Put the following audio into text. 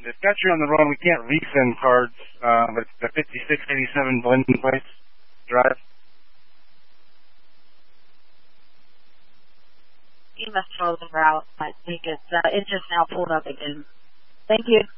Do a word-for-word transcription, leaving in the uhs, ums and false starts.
It's got you on the road. We can't resend cards, uh, but it's the fifty-six eighty-seven Blending Place Drive. You must follow the route. I think it's, uh, it's just now pulled up again. Thank you.